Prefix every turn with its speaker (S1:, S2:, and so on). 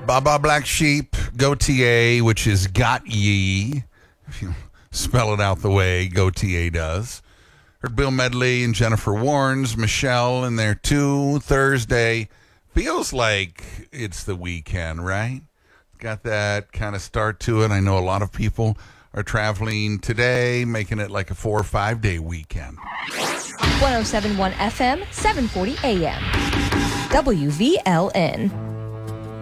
S1: Baba Black Sheep, Gautier, which is got ye, if you spell it out the way Gautier does. Heard Bill Medley and Jennifer Warnes, Michelle in there too. Thursday feels like it's the weekend, right? Got that kind of start to it. I know a lot of people are traveling today, making it like a 4 or 5 day weekend.
S2: 107.1 FM, 740 AM. WVLN.